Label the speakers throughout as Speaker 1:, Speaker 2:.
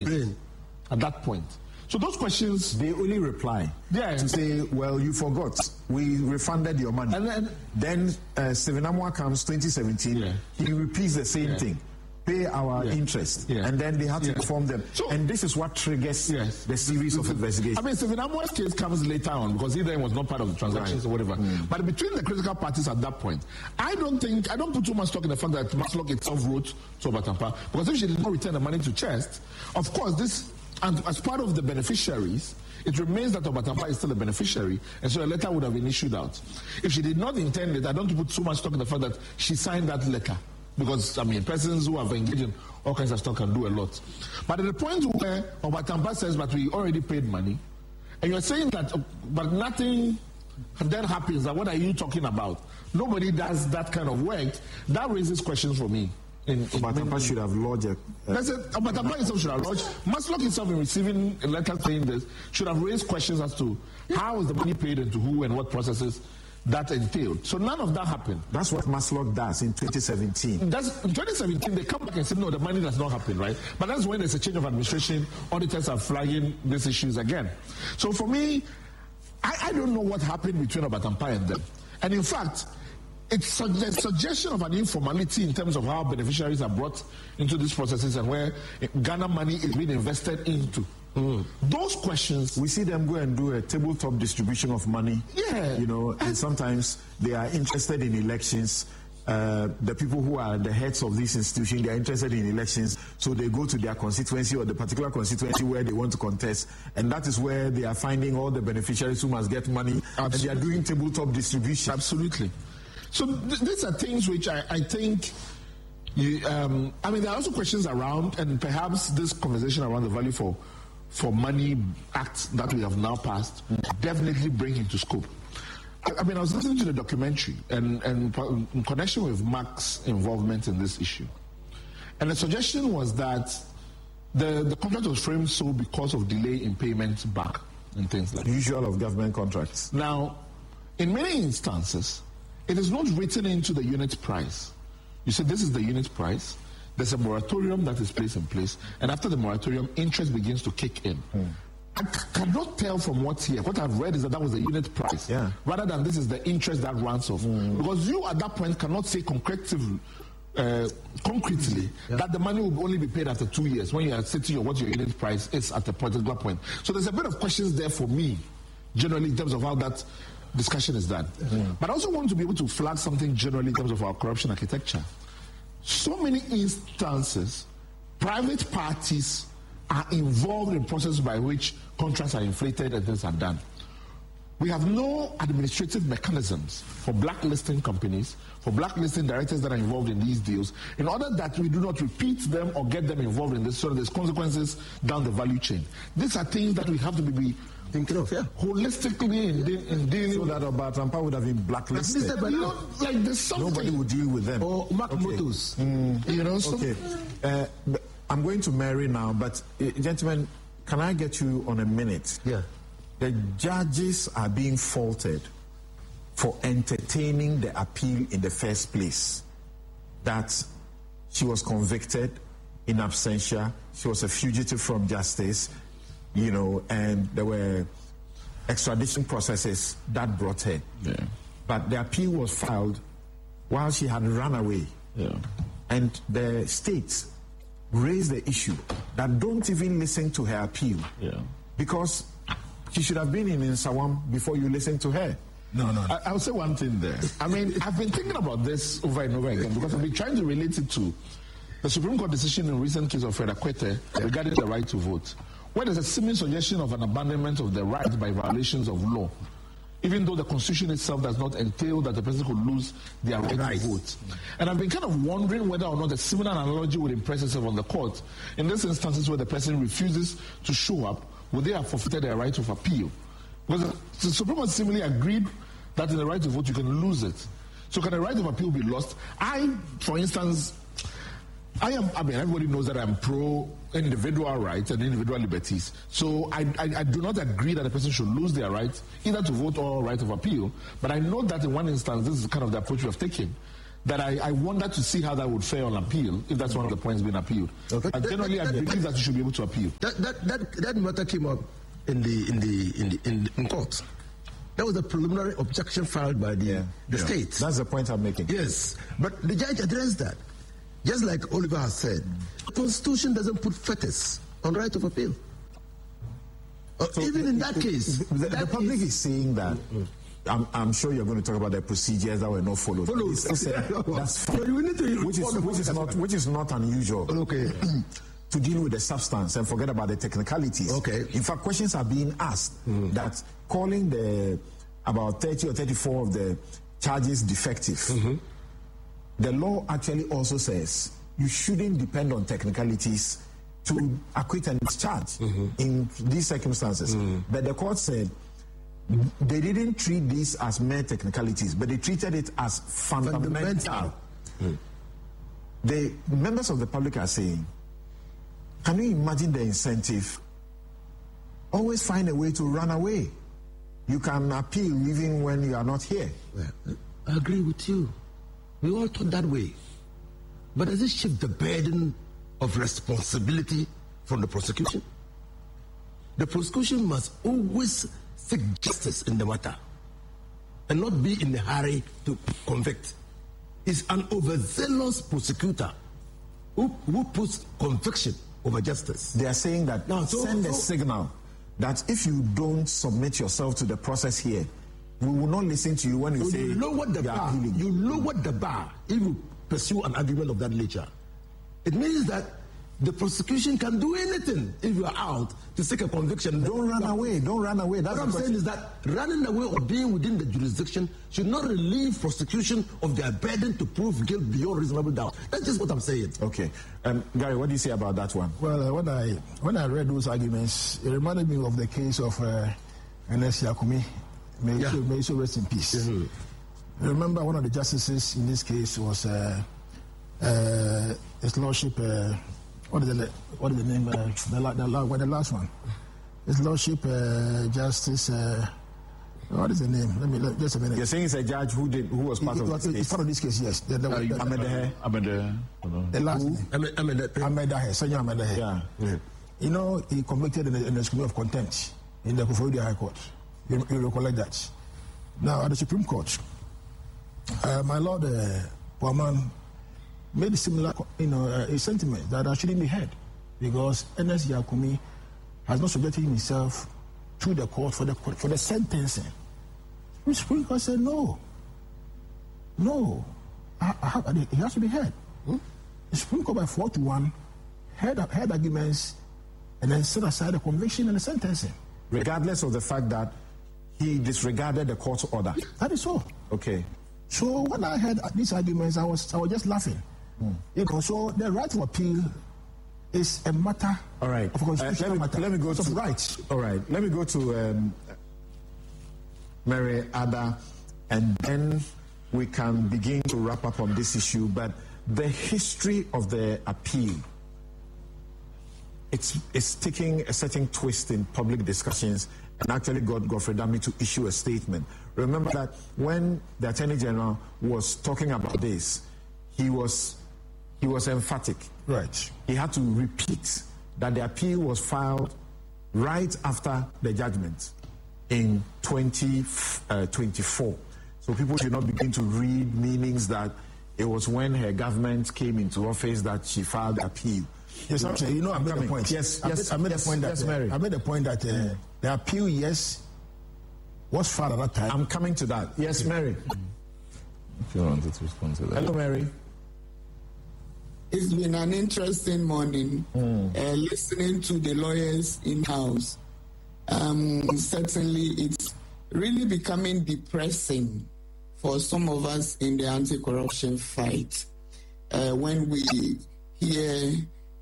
Speaker 1: brain
Speaker 2: at that point. So those questions,
Speaker 3: they only reply to say, well, you forgot. We refunded your money. And then Stephen Amoah comes 2017. He repeats the same thing. Pay our interest. And then they have to inform them. So, and this is what triggers the series of investigations.
Speaker 2: I mean, Stephen Amoah's case comes later on because he then was not part of the transactions or whatever. But between the critical parties at that point, I don't put too much stock in the fact that Maslock itself wrote to Oba Tampa, because if she did not return the money to Chest, of course, this, and as part of the beneficiaries, it remains that Oba Tampa is still a beneficiary, and so a letter would have been issued out. If she did not intend it, I don't put too much stock in the fact that she signed that letter. Because, I mean, persons who have engaged in all kinds of stuff can do a lot. But at the point where Oba Tampa says, but we already paid money, and you're saying that, but nothing then happens, and what are you talking about? Nobody does that kind of work. That raises questions for me.
Speaker 3: Oba Tampa should have lodged
Speaker 2: Oba Tampa himself should have lodged. Maslock himself, in receiving a letter saying this, should have raised questions as to how is the money paid and to who and what processes that entailed. So none of that happened.
Speaker 3: That's what Maslock does in 2017.
Speaker 2: In 2017, they come back and say, no, the money does not happen, right? But that's when there's a change of administration. Auditors are flagging these issues again. So for me, I don't know what happened between Oba Tampa and them. And in fact, it's the suggestion of an informality in terms of how beneficiaries are brought into these processes and where Ghana money is being invested into. Those questions,
Speaker 3: we see them go and do a tabletop distribution of money. You know, and sometimes they are interested in elections. The people who are the heads of this institution, they are interested in elections, so they go to their constituency or the particular constituency where they want to contest, and that is where they are finding all the beneficiaries who must get money. And they are doing tabletop distribution.
Speaker 2: Absolutely. So these are things which I think. I mean, there are also questions around, and perhaps this conversation around the Value for Money Act that we have now passed definitely bring into scope. I mean, I was listening to the documentary and in connection with Mark's involvement in this issue. And the suggestion was that the contract was framed so because of delay in payments back and things like that.
Speaker 3: Usual of government contracts.
Speaker 2: Now, in many instances, it is not written into the unit price. You say this is the unit price. There's a moratorium that is placed in place, and after the moratorium, interest begins to kick in. I cannot tell from what's here. What I've read is that was the unit price, rather than this is the interest that runs off. Because you at that point cannot say concretely that the money will only be paid after 2 years when you are setting what your unit price is at a particular point. So there's a bit of questions there for me, generally, in terms of how that discussion is done. But I also want to be able to flag something generally in terms of our corruption architecture. So many instances, private parties are involved in processes by which contracts are inflated and things are done. We have no administrative mechanisms for blacklisting companies, for blacklisting directors that are involved in these deals, in order that we do not repeat them or get them involved in this, so there's consequences down the value chain. These are things that we have to be thinking of holistically in dealing
Speaker 3: so that Oba Tampa would have been blacklisted.
Speaker 2: Like there's something.
Speaker 3: Nobody would deal with them.
Speaker 1: Or Mark Motors.
Speaker 2: You know, so
Speaker 3: I'm going to Mary now, but gentlemen, can I get you on a minute?
Speaker 1: Yeah.
Speaker 3: The judges are being faulted for entertaining the appeal in the first place. That she was convicted in absentia, she was a fugitive from justice, you know, and there were extradition processes that brought her. But the appeal was filed while she had run away. And the states raised the issue that don't even listen to her appeal. Because she should have been in Nsawam before you listen to her.
Speaker 2: No. I'll say one thing there. I mean, I've been thinking about this over and over again because I've been trying to relate it to the Supreme Court decision in recent case of Fred Akwete regarding the right to vote, where there's a seeming suggestion of an abandonment of the right by violations of law, even though the Constitution itself does not entail that the person could lose their right to vote. And I've been kind of wondering whether or not a similar analogy would impress itself on the court. In these instances where the person refuses to show up, would they have forfeited their right of appeal? Because the Supreme Court seemingly agreed that in the right to vote you can lose it. So can the right of appeal be lost? For instance, I mean, everybody knows that I'm pro individual rights and individual liberties. So I do not agree that a person should lose their right either to vote or right of appeal. But I know that in one instance, this is kind of the approach we have taken, that I wonder to see how that would fare on appeal, if that's one of the points being appealed. Okay. And generally, I believe that you should be able to appeal.
Speaker 1: That matter came up in court. That was a preliminary objection filed by the state.
Speaker 3: That's the point I'm making.
Speaker 1: Yes, but the judge addressed that. Just like Oliver has said, the Constitution doesn't put fetters on right of appeal. So even in that case,
Speaker 3: the public is saying that. I'm sure you're going to talk about the procedures that were not followed. That's fine. Which is not unusual.
Speaker 1: Okay.
Speaker 3: To deal with the substance and forget about the technicalities.
Speaker 1: Okay.
Speaker 3: In fact, questions are being asked that calling about 30 or 34 of the charges defective. The law actually also says you shouldn't depend on technicalities to acquit and discharge in these circumstances. But the court said they didn't treat these as mere technicalities, but they treated it as fundamental. The members of the public are saying, can you imagine the incentive? Always find a way to run away. You can appeal even when you are not here.
Speaker 1: Well, I agree with you. We all thought that way. But does it shift the burden of responsibility from the prosecution? The prosecution must always seek justice in the matter and not be in a hurry to convict. It's an overzealous prosecutor who puts conviction over justice.
Speaker 3: They are saying that send a signal that if you don't submit yourself to the process here, we will not listen to you when you say
Speaker 1: you lower the bar. You lower the bar if you pursue an argument of that nature. It means that the prosecution can do anything if you are out to seek a conviction.
Speaker 3: Don't run away. Don't run away.
Speaker 1: That's what I'm saying is that running away or being within the jurisdiction should not relieve prosecution of their burden to prove guilt beyond reasonable doubt. That's just what I'm saying.
Speaker 3: Okay. Gary, what do you say about that one?
Speaker 4: Well, when I read those arguments, it reminded me of the case of Ernest Yakumi. May he so rest in peace. Remember, one of the justices in this case was His Lordship. What is the name? The last one. His Lordship Justice. What is the name? Just a minute.
Speaker 3: You're saying it's a judge who was part of this case?
Speaker 4: It's part of this case, yes. The last name. Ahmed Senor Ahmed.
Speaker 3: Yeah.
Speaker 4: You know, he convicted in the School of Contempt in the Koforidua High Court. You recollect that. Now, at the Supreme Court, my Lord Poaman made a similar, a sentiment that I shouldn't be heard because Ernest Yakumi has not subjected himself to the court for the sentencing. The Supreme Court said no, he has to be heard. The Supreme Court by 4-1 heard arguments and then set aside the conviction and the sentencing,
Speaker 3: regardless of the fact that he disregarded the court's order.
Speaker 4: That is so.
Speaker 3: Okay.
Speaker 4: So when I heard these arguments, I was just laughing. So the right to appeal is a matter of constitutional matter.
Speaker 3: Let me go to
Speaker 4: rights.
Speaker 3: All right. Let me go to Mary Ada, and then we can begin to wrap up on this issue. But the history of the appeal, it's taking a certain twist in public discussions, and actually got Godfrey Dame to issue a statement. Remember that when the Attorney General was talking about this, he was emphatic.
Speaker 4: Right.
Speaker 3: He had to repeat that the appeal was filed right after the judgment in 2024. So people should not begin to read meanings that it was when her government came into office that she filed the appeal.
Speaker 4: Yes, I'm saying, I made the point. I made the point that the appeal, was filed at that time.
Speaker 3: I'm coming to that. Yes, Mary.
Speaker 5: If you wanted to respond to that.
Speaker 3: Hello, Mary.
Speaker 6: It's been an interesting morning listening to the lawyers in-house. Certainly, it's really becoming depressing for some of us in the anti-corruption fight when we hear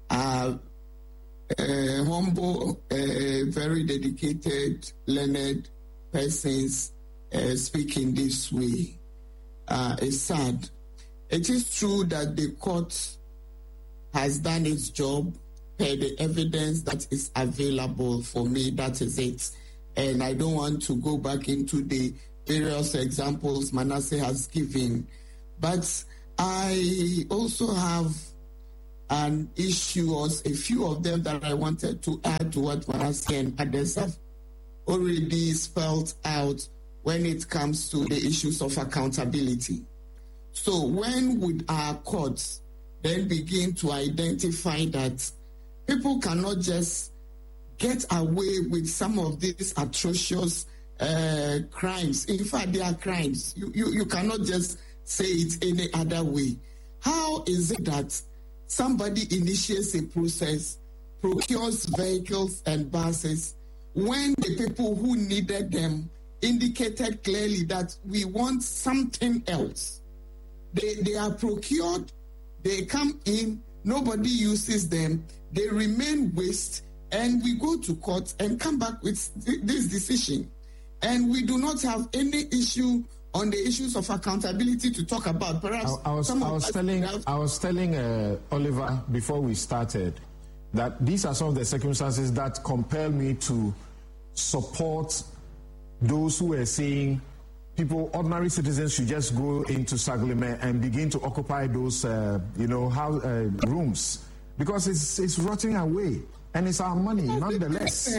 Speaker 6: humble, very dedicated, learned persons speaking this way. It's sad. It is true that the court has done its job per the evidence that is available. For me, that is it. And I don't want to go back into the various examples Manasseh has given. But I also have an issue, or a few of them, that I wanted to add to what Manasseh and others have already spelled out when it comes to the issues of accountability. So when would our courts then begin to identify that people cannot just get away with some of these atrocious crimes? In fact, they are crimes. You cannot just say it any other way. How is it that somebody initiates a process, procures vehicles and buses, when the people who needed them indicated clearly that we want something else? They are procured, they come in, nobody uses them, they remain waste, and we go to court and come back with this decision. And we do not have any issue on the issues of accountability to talk about. Perhaps
Speaker 3: I was telling Oliver before we started that these are some of the circumstances that compel me to support those who are saying ordinary citizens should just go into Saglime and begin to occupy those, rooms, because it's rotting away and it's our money, nonetheless.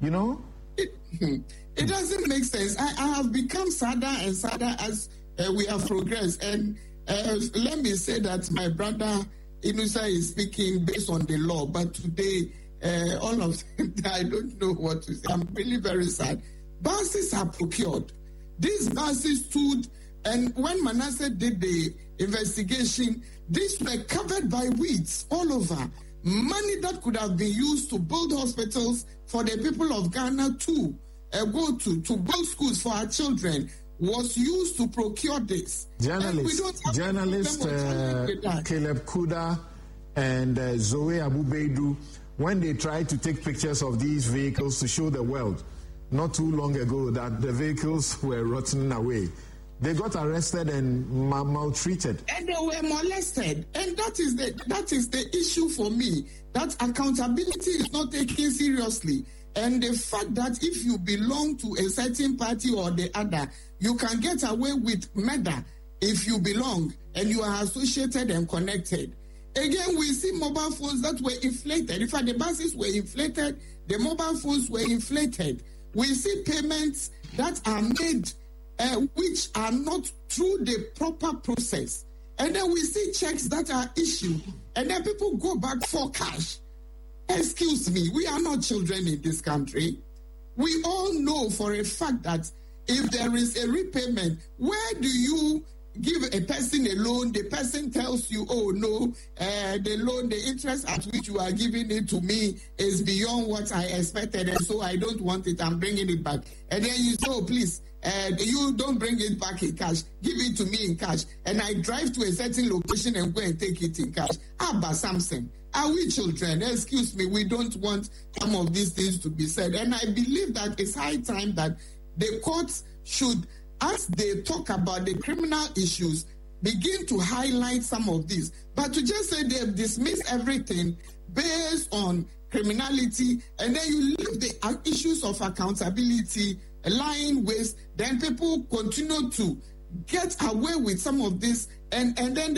Speaker 6: It doesn't make sense. I have become sadder and sadder as we have progressed. And let me say that my brother Inusa is speaking based on the law, but today all of them, I don't know what to say. I'm really very sad. Buses are procured. These buses stood, and when Manasseh did the investigation, these were covered by weeds all over. Money that could have been used to build hospitals for the people of Ghana to build schools for our children was used to procure this.
Speaker 3: Journalist Caleb Kuda and Zoe Abubeidu, when they tried to take pictures of these vehicles to show the world not too long ago that the vehicles were rotting away, they got arrested and maltreated.
Speaker 6: And they were molested. And that is the issue for me, that accountability is not taken seriously. And the fact that if you belong to a certain party or the other, you can get away with murder if you belong and you are associated and connected. Again, we see mobile phones that were inflated. In fact, the buses were inflated, the mobile phones were inflated. We see payments that are made which are not through the proper process. And then we see checks that are issued, and then people go back for cash. Excuse me, we are not children in this country. We all know for a fact that if there is a repayment, where do you give a person a loan? The person tells you, oh no, the loan, the interest at which you are giving it to me is beyond what I expected, and so I don't want it, I'm bringing it back. And then you say, oh please, you don't bring it back in cash, give it to me in cash, and I drive to a certain location and go and take it in cash. Abba Samson, are we children? Excuse me, we don't want some of these things to be said. And I believe that it's high time that the courts should, as they talk about the criminal issues, begin to highlight some of these. But to just say they've dismissed everything based on criminality, and then you leave the issues of accountability lying waste, then people continue to get away with some of this, and then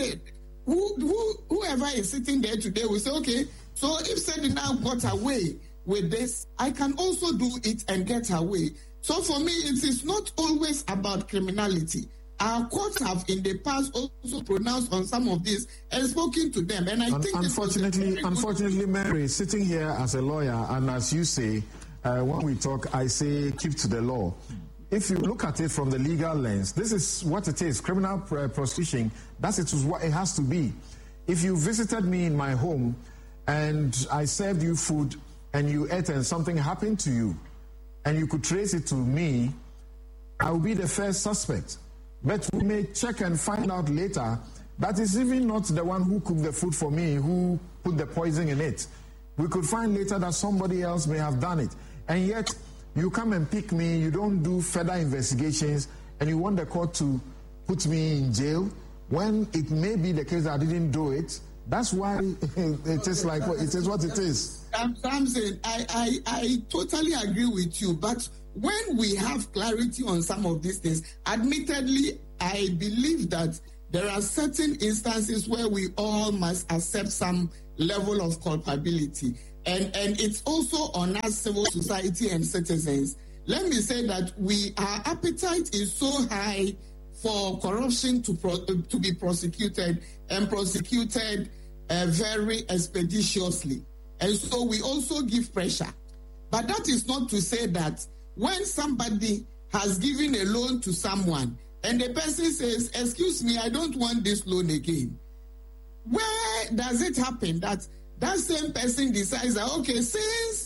Speaker 6: whoever is sitting there today will say, okay, so if Sedina got away with this, I can also do it and get away. So for me, it is not always about criminality. Our courts have in the past also pronounced on some of this and spoken to them. And I think
Speaker 3: unfortunately, Mary, sitting here as a lawyer, and as you say, when we talk, I say keep to the law. If you look at it from the legal lens, this is what it is. Criminal prosecution, that's what it has to be. If you visited me in my home and I served you food and you ate and something happened to you, and you could trace it to me, I will be the first suspect. But we may check and find out later that it's even not the one who cooked the food for me, who put the poison in it. We could find later that somebody else may have done it. And yet, you come and pick me, you don't do further investigations, and you want the court to put me in jail when it may be the case that I didn't do it. That's why it is like it is what it is.
Speaker 6: Samson, I totally agree with you, but when we have clarity on some of these things, admittedly, I believe that there are certain instances where we all must accept some level of culpability. And it's also on us, civil society and citizens. Let me say that our appetite is so high for corruption to be prosecuted and prosecuted very expeditiously. And so we also give pressure. But that is not to say that when somebody has given a loan to someone and the person says, excuse me, I don't want this loan again. Where does it happen that same person decides that, okay, since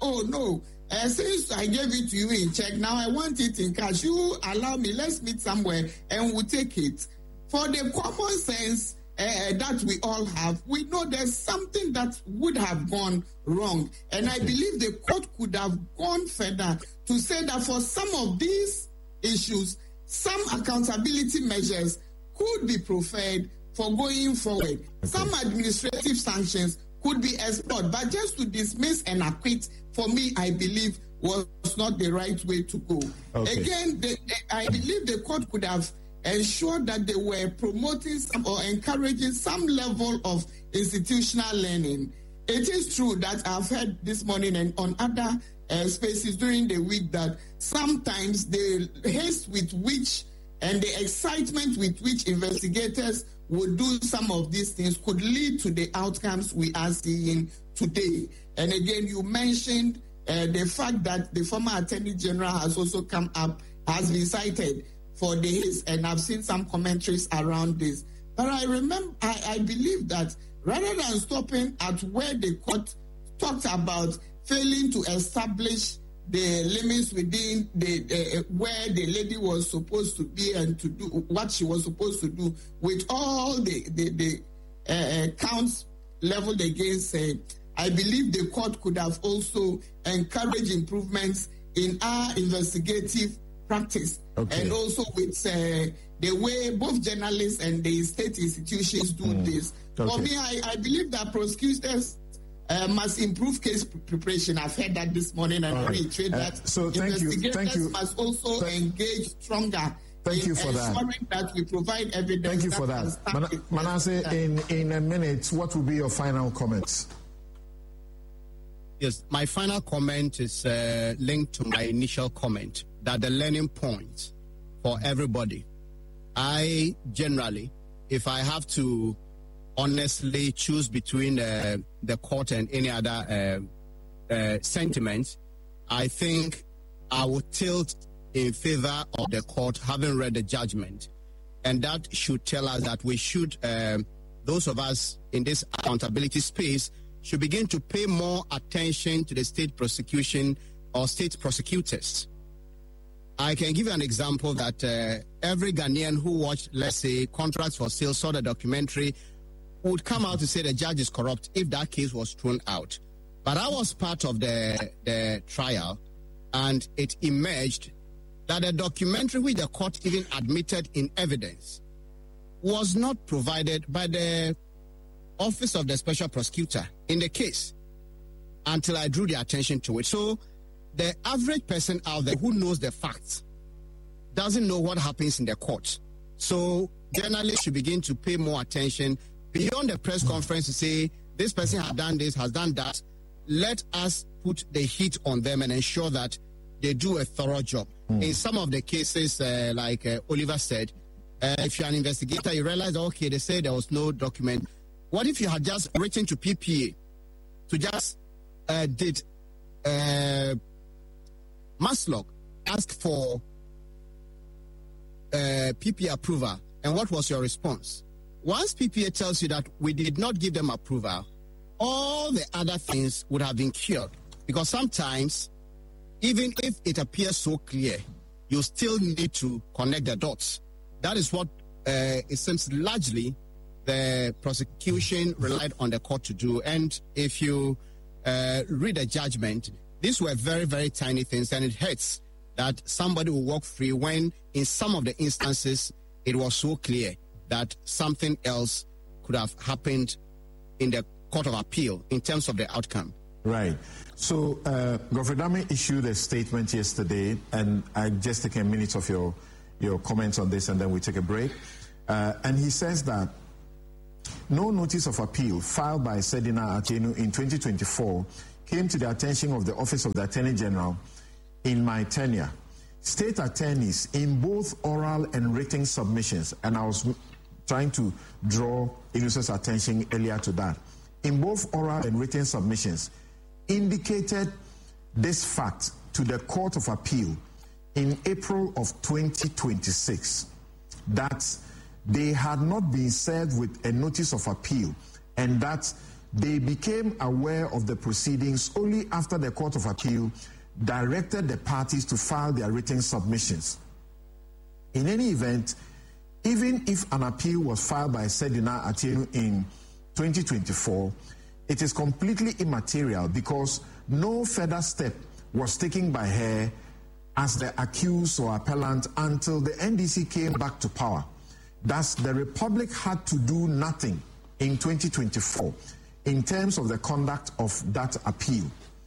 Speaker 6: since I gave it to you in check, now I want it in cash. You allow me, let's meet somewhere and we'll take it. For the common sense that we all have, we know there's something that would have gone wrong. And I believe the court could have gone further to say that for some of these issues, some accountability measures could be preferred for going forward. Okay. Some administrative sanctions could be explored, but just to dismiss and acquit, for me, I believe, was not the right way to go. Okay. Again, I believe the court could have ensured that they were promoting or encouraging some level of institutional learning. It is true that I've heard this morning and on other spaces during the week that sometimes the haste with which and the excitement with which investigators would do some of these things could lead to the outcomes we are seeing today. And again, you mentioned the fact that the former Attorney General has also has been cited for this, and I've seen some commentaries around this. But I believe that rather than stopping at where the court talked about failing to establish the limits within where the lady was supposed to be and to do what she was supposed to do with all the counts leveled against her, I believe the court could have also encouraged improvements in our investigative practice, and also with the way both journalists and the state institutions do this. For me, I believe that prosecutors must improve case preparation. I've heard that this morning and reiterate that.
Speaker 3: So thank you.
Speaker 6: Must also engage stronger.
Speaker 3: Thank you for
Speaker 6: that we provide evidence.
Speaker 3: Thank you for that. Manasseh, in a minute, what will be your final comments?
Speaker 7: Yes, my final comment is linked to my initial comment that the learning point for everybody. I generally, if I have to honestly choose between the court and any other sentiment, I think I would tilt in favor of the court having read the judgment. And that should tell us that we should, those of us in this accountability space, should begin to pay more attention to the state prosecution or state prosecutors. I can give you an example that every Ghanaian who watched, let's say, Contracts for Sale, saw the documentary, would come out to say the judge is corrupt if that case was thrown out. But I was part of the trial, and it emerged that the documentary which the court even admitted in evidence was not provided by the Office of the Special Prosecutor in the case until I drew the attention to it. So the average person out there who knows the facts doesn't know what happens in the court. So journalists should begin to pay more attention beyond the press conference to say, this person has done this, has done that. Let us put the heat on them and ensure that they do a thorough job. In some of the cases, like Oliver said, if you're an investigator, you realize, okay, they say there was no document. What if you had just written to PPA to just did Maslog ask for PPA approval, and what was your response? Once PPA tells you that we did not give them approval, all the other things would have been cured. Because sometimes, even if it appears so clear, you still need to connect the dots. That is what it seems largely the prosecution relied on the court to do. And if you read the judgment, these were very, very tiny things, and it hurts that somebody will walk free when in some of the instances it was so clear that something else could have happened in the Court of Appeal in terms of the outcome.
Speaker 3: Right. So Godfrey Dame issued a statement yesterday, and I just take a minute of your comments on this, and then we take a break. And he says that no notice of appeal filed by Sedina Atienu in 2024 came to the attention of the Office of the Attorney General in my tenure. State attorneys in both oral and written submissions, and I was trying to draw Inuse's attention earlier to that, in both oral and written submissions, indicated this fact to the Court of Appeal in April of 2026, that they had not been served with a notice of appeal, and that they became aware of the proceedings only after the Court of Appeal directed the parties to file their written submissions. In any event, even if an appeal was filed by Sedina Atienu in 2024, it is completely immaterial because no further step was taken by her as the accused or appellant until the NDC came back to power. Thus, the Republic had to do nothing in 2024 in terms of the conduct of that appeal.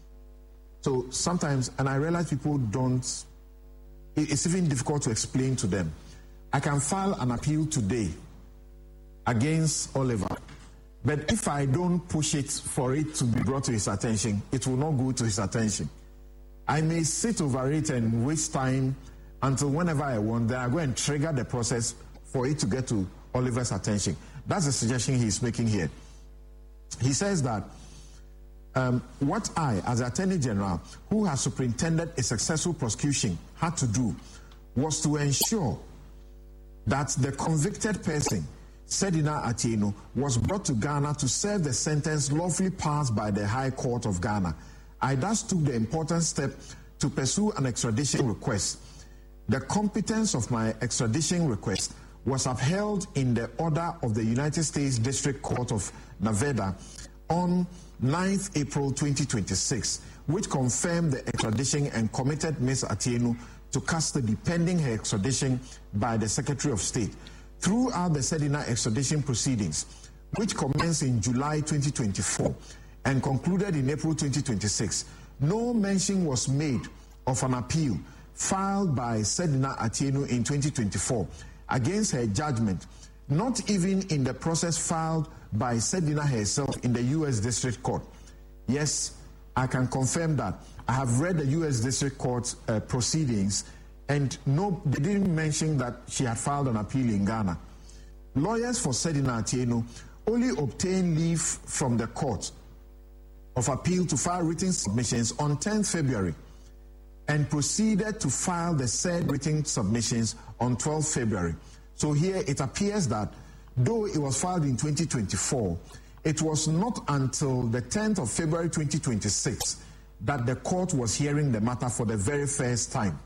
Speaker 3: So sometimes, and I realize people don't, it's even difficult to explain to them. I can file an appeal today against Oliver, but if I don't push it for it to be brought to his attention, it will not go to his attention. I may sit over it and waste time until whenever I want, then I go and trigger the process for it to get to Oliver's attention. That's the suggestion he's making here. He says that what I, as Attorney General, who has superintended a successful prosecution, had to do was to ensure that the convicted person, Sedina Atienu, was brought to Ghana to serve the sentence lawfully passed by the High Court of Ghana. I thus took the important step to pursue an extradition request. The competence of my extradition request was upheld in the order of the United States District Court of Nevada on 9th April 2026, which confirmed the extradition and committed Ms. Atienu to custody pending her extradition by the Secretary of State. Throughout the Sedina extradition proceedings, which commenced in July 2024 and concluded in April 2026, no mention was made of an appeal filed by Sedina Atienu in 2024 against her judgment, not even in the process filed by Sedina herself in the U.S. District Court. Yes, I can confirm that. I have read the U.S. District Court proceedings, and no, they didn't mention that she had filed an appeal in Ghana. Lawyers for Sedina Atienu only obtained leave from the Court of Appeal to file written submissions on 10th February and proceeded to file the said written submissions on 12th February. So here it appears that though it was filed in 2024, it was not until the 10th of February 2026 that the court was hearing the matter for the very first time.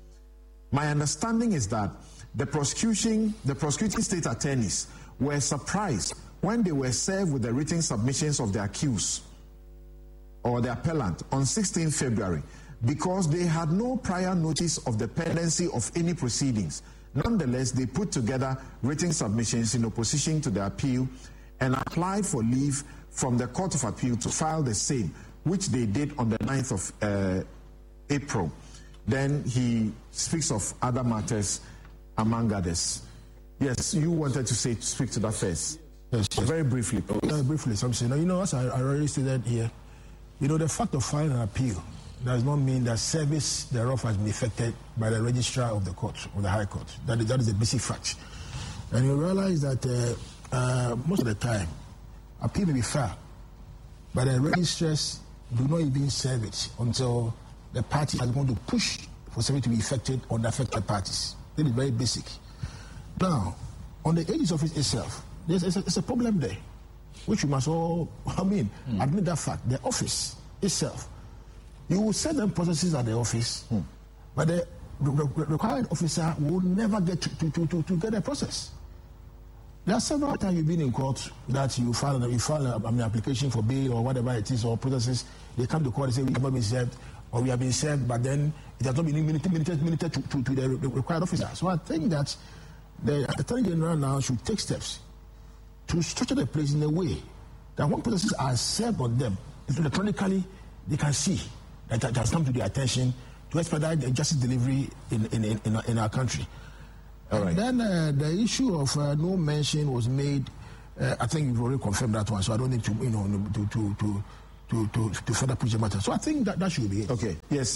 Speaker 3: My understanding is that the prosecuting state attorneys were surprised when they were served with the written submissions of the accused or the appellant on 16th February because they had no prior notice of the pendency of any proceedings. Nonetheless, they put together written submissions in opposition to the appeal and applied for leave from the Court of Appeal to file the same, which they did on the 9th of April. Then he speaks of other matters among others. Yes, you wanted to speak to that first.
Speaker 4: Yes.
Speaker 3: Very briefly.
Speaker 4: Very briefly, something. As I already stated here, the fact of filing an appeal does not mean that service thereof has been effected by the registrar of the court, or the High Court. That is a basic fact. And you realize that most of the time, appeal may be filed, but the registrars do not even serve it until the party is going to push for something to be effected on the affected parties. That is very basic. Now, on the AG's office itself, there's a problem there, which we must all, admit that fact. The office itself, you will set them processes at the office, but the required officer will never get to get a process. There are several times you've been in court that you file an application for bail or whatever it is, or processes. They come to court and say we have not been served, or we have been served, but then it has not been minuted to the required officer. So I think that the Attorney General now should take steps to structure the place in a way that when processes are served on them, electronically they can see that it has come to their attention to expedite the justice delivery in our country.
Speaker 3: All right.
Speaker 4: Then the issue of no mention was made. I think you've already confirmed that one, so I don't need to, to further push the matter. So I think that should be it.
Speaker 3: Okay. Yes,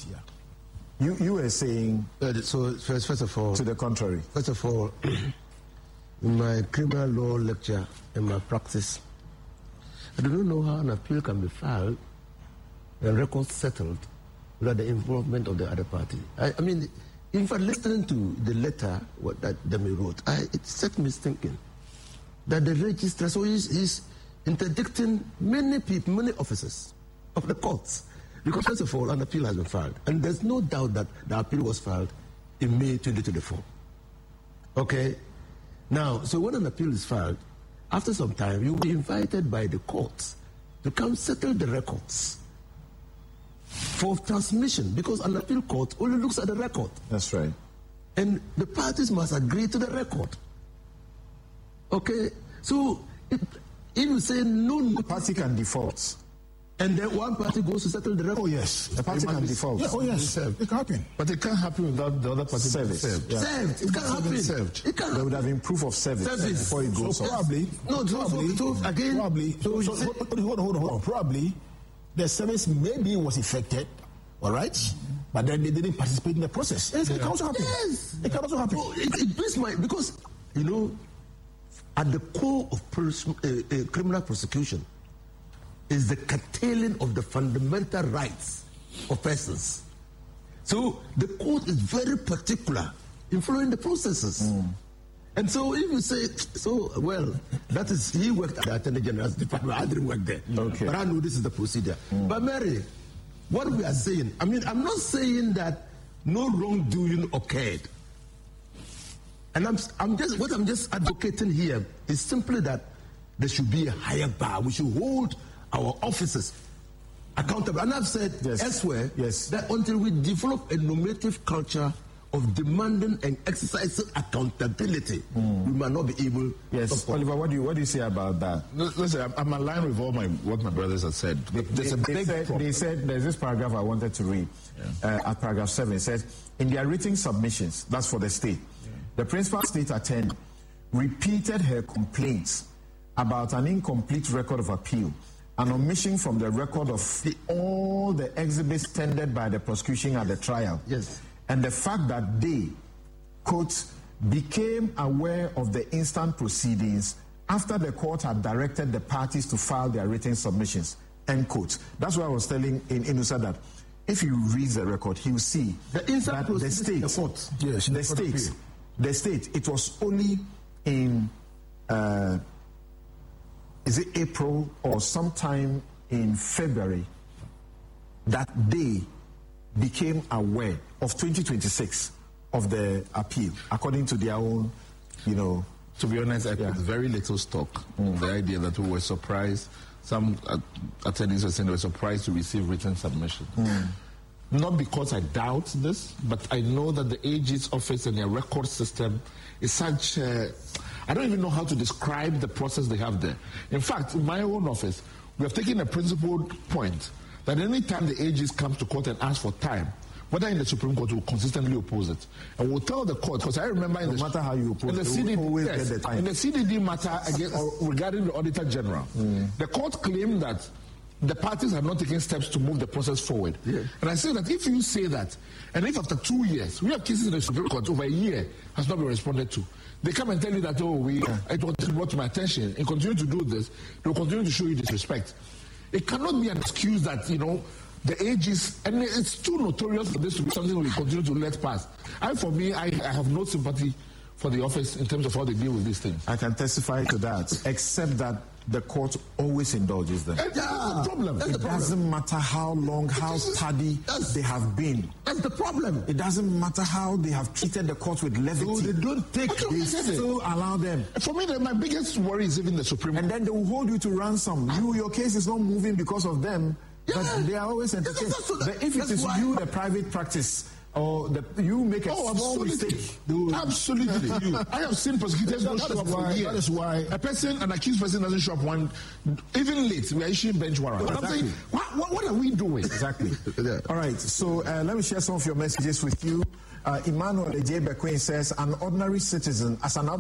Speaker 3: you were saying.
Speaker 1: So first of all,
Speaker 3: to the contrary.
Speaker 1: First of all, in my criminal law lecture and my practice, I do not know how an appeal can be filed and records settled without the involvement of the other party. I mean, in fact, listening to the letter that Demi wrote, it set me thinking that the registrar, so he's interdicting many people, many officers of the courts. Because first of all, an appeal has been filed. And there's no doubt that the appeal was filed in May 2024. Okay? Now, so when an appeal is filed, after some time, you'll be invited by the courts to come settle the records for transmission, because an appeal court only looks at the record.
Speaker 3: That's right.
Speaker 1: And the parties must agree to the record. Okay? So, if you say no...
Speaker 3: The party can default.
Speaker 1: And then one party goes to settle the record.
Speaker 4: Oh, yes.
Speaker 3: The party can default.
Speaker 4: Yeah, oh, yes. It can happen.
Speaker 2: But it can't happen without the other party being served.
Speaker 3: Yeah.
Speaker 1: Served. It can't happen.
Speaker 2: Served.
Speaker 1: It can't
Speaker 3: There would have been proof of service before it goes
Speaker 4: So
Speaker 3: off.
Speaker 4: probably,
Speaker 1: again,
Speaker 4: hold on. Probably, the service maybe was effected, all right, but then they didn't participate in the process. Yes, it can also happen.
Speaker 1: Yes.
Speaker 4: It can also happen.
Speaker 1: So it brings my, because, at the core of criminal prosecution is the curtailing of the fundamental rights of persons. So the court is very particular in following the processes. And so if you say, that is, he worked at the Attorney General's department, I didn't work there.
Speaker 3: Okay.
Speaker 1: But I know this is the procedure. But Mary, what we are saying, I mean, I'm not saying that no wrongdoing occurred. And I'm just advocating here is simply that there should be a higher bar. We should hold our officers accountable. And I've said elsewhere that until we develop a normative culture of demanding and exercising accountability, we might not be able
Speaker 3: to support. Oliver, what do you say about that?
Speaker 2: Listen, I'm aligned with what my brothers have said.
Speaker 3: They said there's this paragraph I wanted to read. At paragraph 7, it says, in their written submissions, that's for the state, the principal state attorney repeated her complaints about an incomplete record of appeal, an omission from the record of all the exhibits tendered by the prosecution at the trial.
Speaker 1: Yes.
Speaker 3: And the fact that they, quote, became aware of the instant proceedings after the court had directed the parties to file their written submissions, end quote. That's why I was telling Inusa that if you read the record, he will see
Speaker 1: the instant
Speaker 3: that the state, it was only in, is it April or sometime in February that they became aware of 2026 of the appeal, according to their own,
Speaker 2: To be honest, I put very little stock in the idea that we were surprised. Some attorneys were saying they were surprised to receive written submission. Not because I doubt this, but I know that the AG's office and their record system is such... I don't even know how to describe the process they have there. In fact, in my own office, we have taken a principled point that any time the AGs come to court and ask for time, whether in the Supreme Court, will consistently oppose it. And we'll tell the court, because I remember
Speaker 3: no matter how you oppose it,
Speaker 2: CDD,
Speaker 3: always get the time.
Speaker 2: In the CDD matter regarding the Auditor General, the court claimed that the parties have not taken steps to move the process forward.
Speaker 1: Yeah.
Speaker 2: And I say that if you say that, and if after 2 years, we have cases in the Supreme Court over a year has not been responded to, they come and tell you that, it was brought to my attention, and continue to do this, they will continue to show you disrespect. It cannot be an excuse that, the AGs, and it's too notorious for this to be something we continue to let pass. For me, I have no sympathy for the office in terms of how they deal with these things.
Speaker 3: I can testify to that, except that the court always indulges them.
Speaker 2: That's the problem.
Speaker 3: It doesn't matter how long, how tardy they have been.
Speaker 1: That's the problem.
Speaker 3: It doesn't matter how they have treated the court with levity.
Speaker 1: So they don't take
Speaker 3: They still allow them.
Speaker 2: For me, my biggest worry is even the Supreme Court.
Speaker 3: And then they will hold you to ransom. Your case is not moving because of them, but they are always entertained. But if it is you, the private practice, or you make a small
Speaker 2: absolutely.
Speaker 3: mistake.
Speaker 2: Absolutely. I have seen prosecutors not show up for years.
Speaker 4: That is why
Speaker 2: an accused person doesn't show up even late. We are issuing bench warrants.
Speaker 3: Exactly.
Speaker 2: I'm saying, what are we doing?
Speaker 3: Exactly. All right. So let me share some of your messages with you. Emmanuel J. Bequin says, as an ordinary citizen,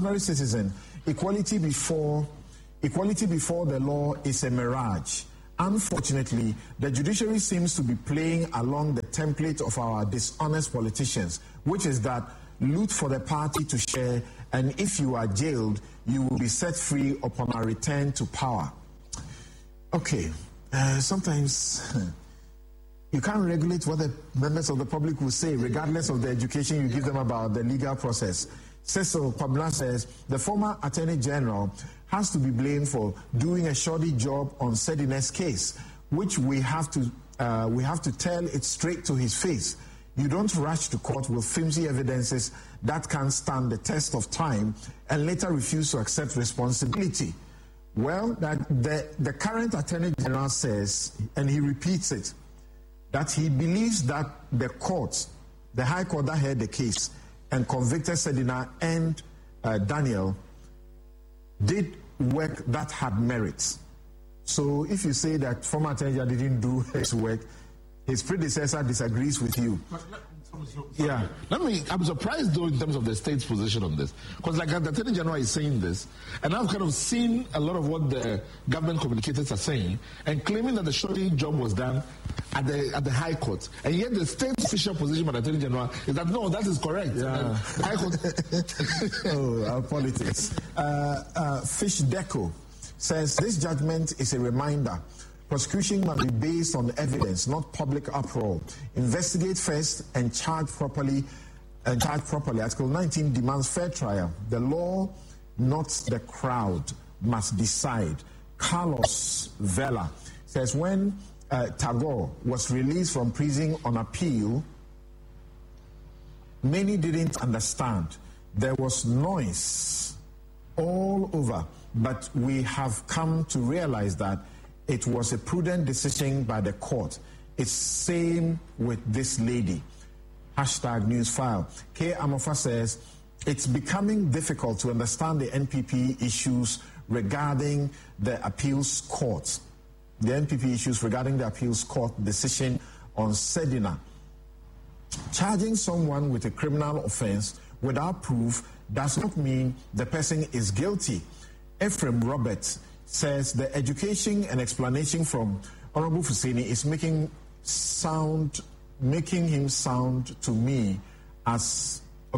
Speaker 3: equality before the law is a mirage. Unfortunately, the judiciary seems to be playing along the template of our dishonest politicians, which is that loot for the party to share, and if you are jailed, you will be set free upon our return to power. Okay, sometimes you can't regulate what the members of the public will say, regardless of the education you give them about the legal process. Cecil Pabla says, the former Attorney General has to be blamed for doing a shoddy job on Sedina's case, which we have to tell it straight to his face. You don't rush to court with flimsy evidences that can't stand the test of time and later refuse to accept responsibility. Well, that the current Attorney General says, and he repeats it, that he believes that the court, the High Court that heard the case and convicted Sedina and Daniel, did work that had merits. So if you say that former Attorney General didn't do his work, his predecessor disagrees with you.
Speaker 2: Yeah. I'm surprised though in terms of the state's position on this. Because like the Attorney General is saying this, and I've kind of seen a lot of what the government communicators are saying, and claiming that the shoddy job was done at the High Court. And yet the state's official position by the Attorney General is that no, that is correct.
Speaker 3: Yeah.
Speaker 2: The High Court.
Speaker 3: Oh, our politics. Fish Deco says this judgment is a reminder. Prosecution must be based on evidence, not public uproar. Investigate first and charge properly. Article 19 demands fair trial. The law, not the crowd, must decide. Carlos Vela says when Tagore was released from prison on appeal, many didn't understand. There was noise all over, but we have come to realize that it was a prudent decision by the court. It's same with this lady. #newsfile. K. Amofa says, it's becoming difficult to understand the NPP issues regarding the appeals court. The NPP issues regarding the appeals court decision on Sedina. Charging someone with a criminal offense without proof does not mean the person is guilty. Ephraim Roberts says the education and explanation from Honorable Fusini is making him sound to me as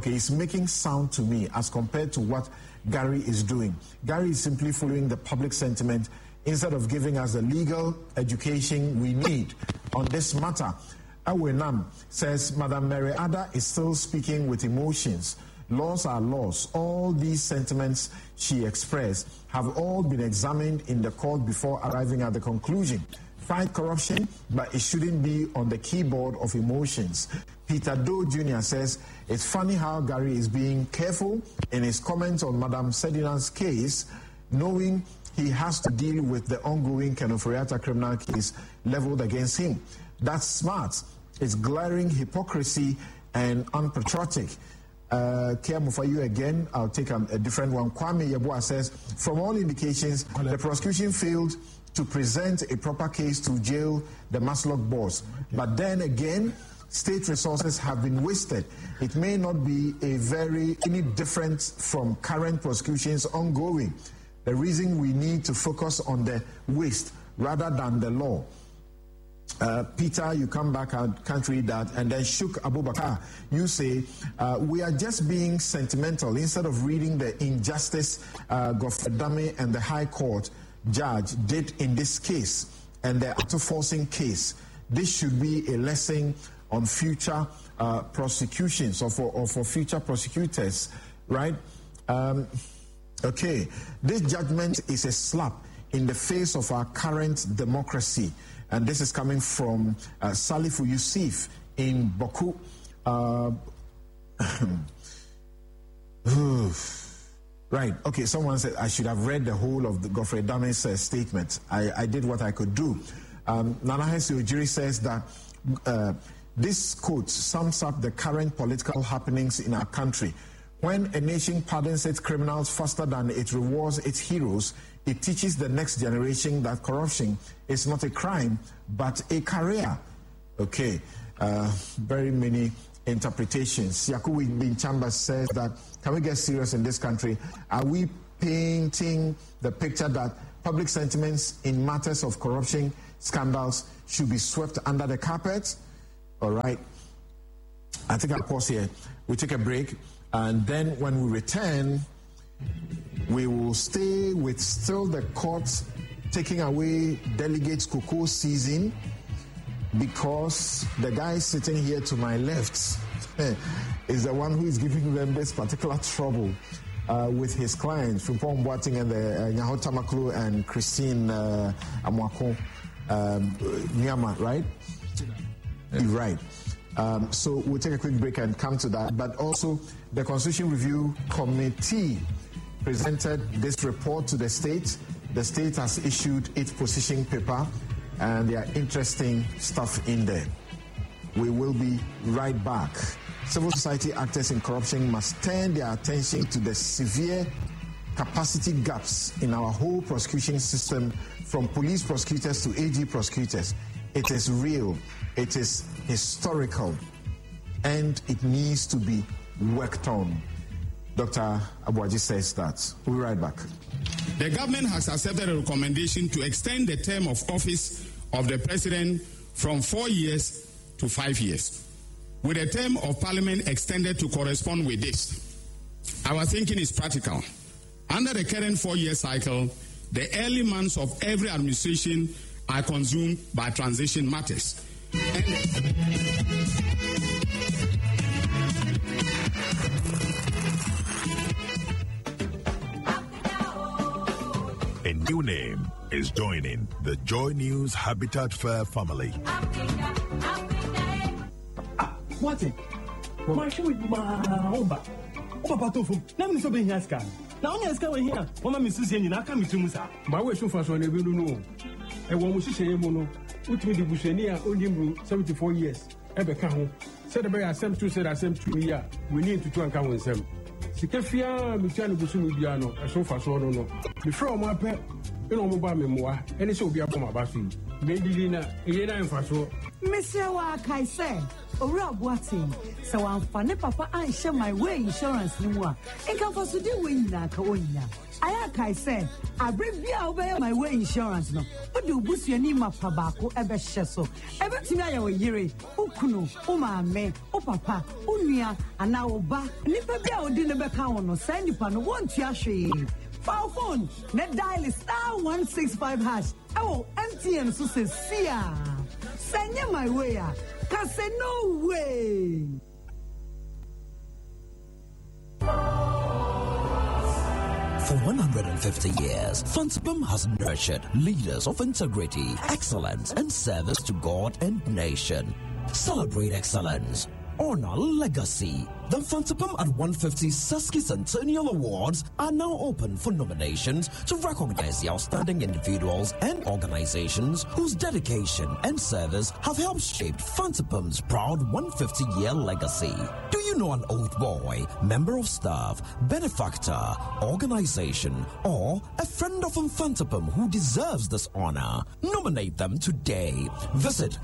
Speaker 3: compared to what Gary is doing. Gary is simply following the public sentiment instead of giving us the legal education we need on this matter. Awenam says Madam Mary Ada is still speaking with emotions. Laws are laws. All these sentiments she expressed have all been examined in the court before arriving at the conclusion. Fight corruption, but it shouldn't be on the keyboard of emotions. Peter Doe Jr. says, it's funny how Gary is being careful in his comments on Madam Sedina's case, knowing he has to deal with the ongoing Kenneth Ofori-Atta criminal case leveled against him. That's smart. It's glaring hypocrisy and unpatriotic. Care for you again. I'll take a different one. Kwame Yeboah says, from all indications, the prosecution failed to present a proper case to jail the Maslock boss. But then again, state resources have been wasted. It may not be any different from current prosecutions ongoing. The reason we need to focus on the waste rather than the law. Peter, you come back, I can't read that. And then Shuk Abubakar, you say, we are just being sentimental instead of reading the injustice Godfrey Dame and the High Court judge did in this case and the auto-forcing case. This should be a lesson on future prosecutions or for future prosecutors, right? Okay, this judgment is a slap in the face of our current democracy. And this is coming from Salifu Yusuf in Baku. Right, okay, someone said I should have read the whole of the Godfrey Dame's statement. I did what I could do. Nana Hesi Ojiri says that This quote sums up the current political happenings in our country. When a nation pardons its criminals faster than it rewards its heroes, it teaches the next generation that corruption is not a crime, but a career. Okay, very many interpretations. Yakubu Bin Chambers says that, can we get serious in this country? Are we painting the picture that public sentiments in matters of corruption scandals should be swept under the carpet? All right. I think I'll pause here. We take a break, and then when we return, we will stay with still the courts taking away delegates' cocoa season, because the guy sitting here to my left is the one who is giving them this particular trouble with his clients, Frimpong Boateng and the Nyaho Tamaklo and Christine Amwako Nyama, right? Right. So we'll take a quick break and come to that. But also, the Constitution Review Committee presented this report to the state. The state has issued its position paper, and there are interesting stuff in there. We will be right back. Civil society actors in corruption must turn their attention to the severe capacity gaps in our whole prosecution system, from police prosecutors to AG prosecutors. It is real, it is historical, and it needs to be worked on. Dr. Abuaji says that. We'll be right back.
Speaker 8: The government has accepted a recommendation to extend the term of office of the president from 4 years to 5 years, with the term of parliament extended to correspond with this. Our thinking is practical. Under the current 4-year cycle, the early months of every administration are consumed by transition matters.
Speaker 9: A new name is joining the Joy News Habitat Fair family.
Speaker 10: What? My shoe with my Oba. Oba Tofu. Now I'm so being here. Now I'm going here. One of my sisters in Akami to Musa. My way so far, so I never know. And one was saying, Mono, which made the Bushania only 74 years. Ever come. Said the bear, I sent to said I sent to me. We need to try and come with them. Sikafia, Michano Busumiano, a sofa so no. Before my pet, you know, mobile memoir, and it shall be up on my bathroom. Maybe Lina, Yena and Faso.
Speaker 11: Monsieur Wakai said, Ora Boating, so I'm funny, Papa, I share my way insurance. And come for to do win that Kaoina. I said, I bring me away my way insurance. No, but do boost your name of Pabako, ever shesso. Everything I owe Yeri, Ukuno, Oma, me, O Papa, Unia, and now Oba, Nipabia or dinner back on, send you pan 1 Tiashi. Foul phone, net dial is *165#. Oh, MTN so says, Sia. Send you my way. Can say no way.
Speaker 12: For 150 years, Fantipum has nurtured leaders of integrity, excellence, and service to God and nation. Celebrate excellence. Honor legacy. The Fantipum at 150 Sesquicentennial Awards are now open for nominations to recognize the outstanding individuals and organizations whose dedication and service have helped shape Fantipum's proud 150-year legacy. Do you know an old boy, member of staff, benefactor, organization, or a friend of Fantipum who deserves this honor? Nominate them today. Visit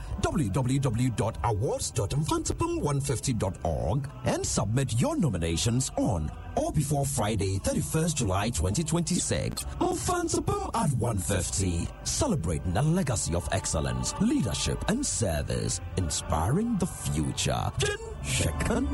Speaker 12: www.awards.fantipum150.org and submit your nominations on or before Friday, 31st July 2026. Fantipum at 150, celebrating the legacy of excellence, leadership, and service, inspiring the future.